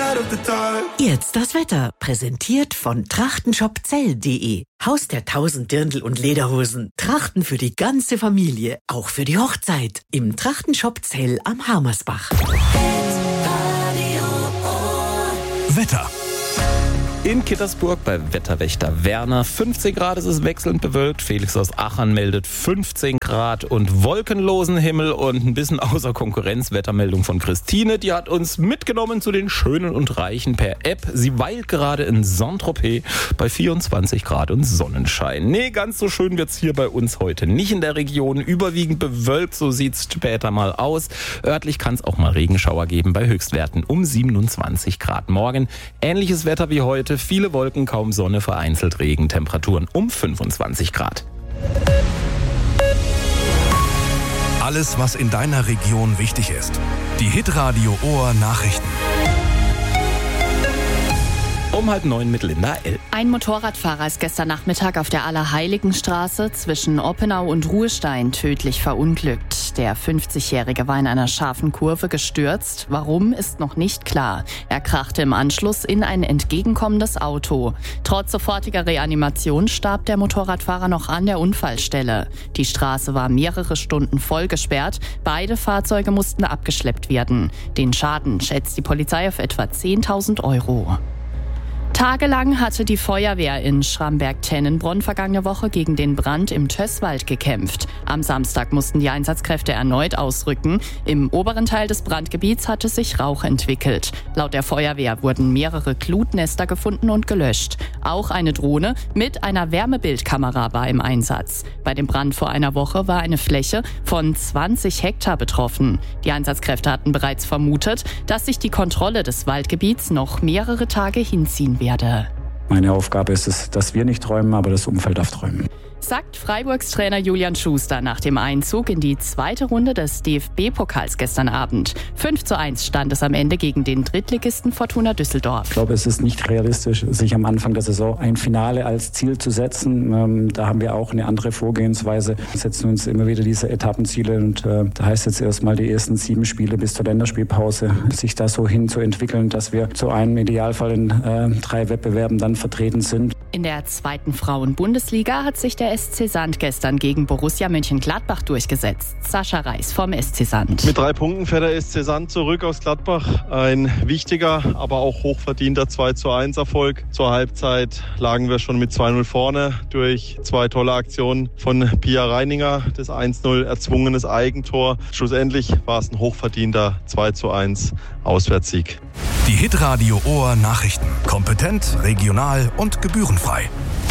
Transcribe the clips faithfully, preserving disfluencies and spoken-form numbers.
Jetzt das Wetter, präsentiert von trachtenshopzell punkt de. Haus der tausend Dirndl und Lederhosen. Trachten für die ganze Familie, auch für die Hochzeit. Im Trachtenshop Zell am Harmersbach. Wetter. In Kittersburg bei Wetterwächter Werner fünfzehn Grad, ist es wechselnd bewölkt. Felix aus Achern meldet fünfzehn Grad und wolkenlosen Himmel und ein bisschen außer Konkurrenz. Wettermeldung von Christine, die hat uns mitgenommen zu den Schönen und Reichen per App. Sie weilt gerade in Saint-Tropez bei vierundzwanzig Grad und Sonnenschein. Nee, ganz so schön wird's hier bei uns heute nicht in der Region. Überwiegend bewölkt, so sieht's später mal aus. Örtlich kann es auch mal Regenschauer geben bei Höchstwerten um siebenundzwanzig Grad. Morgen ähnliches Wetter wie heute. Viele Wolken, kaum Sonne, vereinzelt Regen, Temperaturen um fünfundzwanzig Grad. Alles, was in deiner Region wichtig ist. Die Hitradio Ohr Nachrichten. Um halb neun mit Linda L. Ein Motorradfahrer ist gestern Nachmittag auf der Allerheiligenstraße zwischen Oppenau und Ruhestein tödlich verunglückt. Der fünfzigjährige war in einer scharfen Kurve gestürzt. Warum, ist noch nicht klar. Er krachte im Anschluss in ein entgegenkommendes Auto. Trotz sofortiger Reanimation starb der Motorradfahrer noch an der Unfallstelle. Die Straße war mehrere Stunden voll gesperrt. Beide Fahrzeuge mussten abgeschleppt werden. Den Schaden schätzt die Polizei auf etwa zehntausend Euro. Tagelang hatte die Feuerwehr in Schramberg-Tennenbronn vergangene Woche gegen den Brand im Tösswald gekämpft. Am Samstag mussten die Einsatzkräfte erneut ausrücken. Im oberen Teil des Brandgebiets hatte sich Rauch entwickelt. Laut der Feuerwehr wurden mehrere Glutnester gefunden und gelöscht. Auch eine Drohne mit einer Wärmebildkamera war im Einsatz. Bei dem Brand vor einer Woche war eine Fläche von zwanzig Hektar betroffen. Die Einsatzkräfte hatten bereits vermutet, dass sich die Kontrolle des Waldgebiets noch mehrere Tage hinziehen werde. Meine Aufgabe ist es, dass wir nicht träumen, aber das Umfeld darf träumen. Sagt Freiburgs Trainer Julian Schuster nach dem Einzug in die zweite Runde des D F B-Pokals gestern Abend. fünf zu eins stand es am Ende gegen den Drittligisten Fortuna Düsseldorf. Ich glaube, es ist nicht realistisch, sich am Anfang der Saison ein Finale als Ziel zu setzen. Ähm, da haben wir auch eine andere Vorgehensweise. Wir setzen uns immer wieder diese Etappenziele und äh, da heißt jetzt erstmal die ersten sieben Spiele bis zur Länderspielpause, sich da so hin zu entwickeln, dass wir zu einem Idealfall in äh, drei Wettbewerben dann vertreten sind. In der zweiten Frauen-Bundesliga hat sich der S C Sand gestern gegen Borussia Mönchengladbach durchgesetzt. Sascha Reis vom S C Sand. Mit drei Punkten fährt der S C Sand zurück aus Gladbach. Ein wichtiger, aber auch hochverdienter zwei zu eins Erfolg. Zur Halbzeit lagen wir schon mit zwei null vorne durch zwei tolle Aktionen von Pia Reininger. Das eins null erzwungenes Eigentor. Schlussendlich war es ein hochverdienter zwei zu eins Auswärtssieg. Die Hitradio Ohr Nachrichten. Kompetent, regional und gebührenfrei.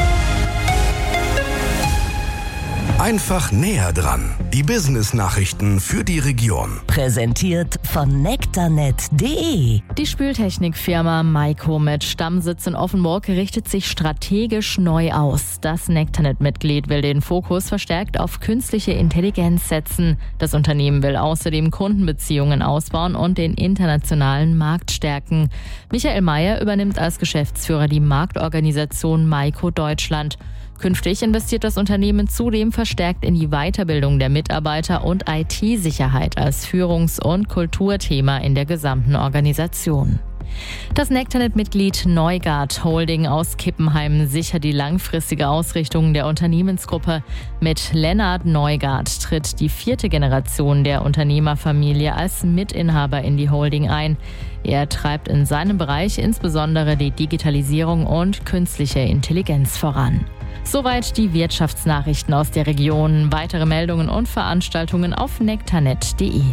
Einfach näher dran. Die Business-Nachrichten für die Region. Präsentiert von nektarnet punkt de. Die Spültechnikfirma Maiko mit Stammsitz in Offenburg richtet sich strategisch neu aus. Das Nektarnet-Mitglied will den Fokus verstärkt auf künstliche Intelligenz setzen. Das Unternehmen will außerdem Kundenbeziehungen ausbauen und den internationalen Markt stärken. Michael Mayer übernimmt als Geschäftsführer die Marktorganisation Maiko Deutschland. Künftig investiert das Unternehmen zudem verstärkt in die Weiterbildung der Mitarbeiter und I T-Sicherheit als Führungs- und Kulturthema in der gesamten Organisation. Das Nektarnet-Mitglied Neugard Holding aus Kippenheim sichert die langfristige Ausrichtung der Unternehmensgruppe. Mit Lennart Neugard tritt die vierte Generation der Unternehmerfamilie als Mitinhaber in die Holding ein. Er treibt in seinem Bereich insbesondere die Digitalisierung und künstliche Intelligenz voran. Soweit die Wirtschaftsnachrichten aus der Region. Weitere Meldungen und Veranstaltungen auf nektarnet punkt de.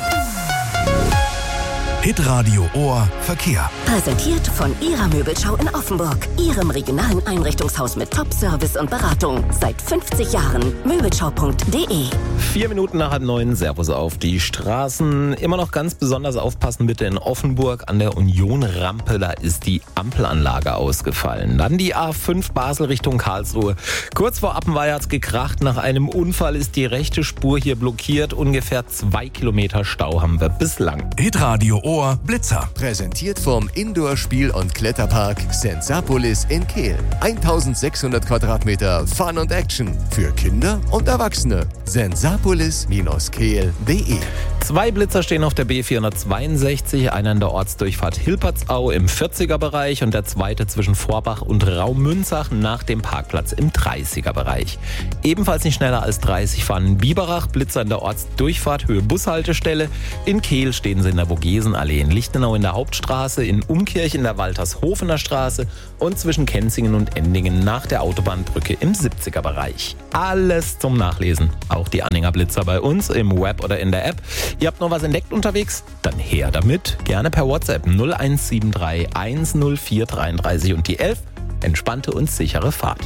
Hitradio Ohr Verkehr. Präsentiert von Ihrer Möbelschau in Offenburg. Ihrem regionalen Einrichtungshaus mit Top-Service und Beratung. Seit fünfzig Jahren. Möbelschau punkt de. Vier Minuten nach halb neun, Servus auf die Straßen. Immer noch ganz besonders aufpassen bitte in Offenburg. An der Union-Rampe, da ist die Ampelanlage ausgefallen. Dann die A fünf Basel Richtung Karlsruhe. Kurz vor Appenweier hat's gekracht. Nach einem Unfall ist die rechte Spur hier blockiert. Ungefähr zwei Kilometer Stau haben wir bislang. Hitradio Ohr Blitzer. Präsentiert vom Indoor-Spiel- und Kletterpark Sensapolis in Kehl. eintausendsechshundert Quadratmeter Fun und Action für Kinder und Erwachsene. sensapolis Bindestrich kehl punkt de Zwei Blitzer stehen auf der B vierhundertzweiundsechzig, einer in der Ortsdurchfahrt Hilpertsau im vierziger-Bereich und der zweite zwischen Vorbach und Raumünzach nach dem Parkplatz im dreißiger-Bereich. Ebenfalls nicht schneller als dreißig fahren in Biberach, Blitzer in der Ortsdurchfahrt Höhe Bushaltestelle. In Kehl stehen sie in der Vogesenallee, in Lichtenau in der Hauptstraße, in Umkirch in der Waltershofener Straße und zwischen Kenzingen und Endingen nach der Autobahnbrücke im siebziger-Bereich. Alles zum Nachlesen. Auch die Anhänger Blitzer bei uns im Web oder in der App. Ihr habt noch was entdeckt unterwegs? Dann her damit. Gerne per WhatsApp null eins sieben drei eins null vier dreiunddreißig und die elf. Entspannte und sichere Fahrt.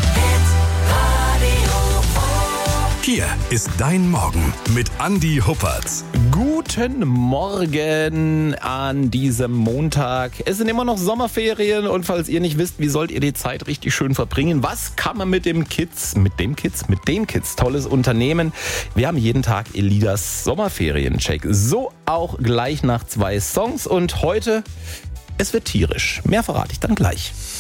Hier ist dein Morgen mit Andi Huppertz. Guten Morgen an diesem Montag. Es sind immer noch Sommerferien und falls ihr nicht wisst, wie sollt ihr die Zeit richtig schön verbringen, was kann man mit dem Kids, mit dem Kids, mit den Kids Tolles unternehmen? Wir haben jeden Tag Elidas Sommerferien-Check. So auch gleich nach zwei Songs und heute, es wird tierisch. Mehr verrate ich dann gleich.